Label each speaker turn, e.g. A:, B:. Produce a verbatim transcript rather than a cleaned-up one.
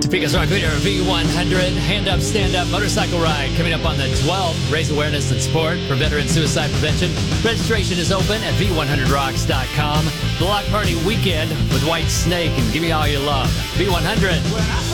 A: Topeka's Rock Leader V one hundred Hand Up, Stand Up Motorcycle Ride coming up on the twelfth. Raise awareness and support for veteran suicide prevention. Registration is open at v one hundred rocks dot com. Block Party Weekend with White Snake and Give Me All Your Love. V one hundred.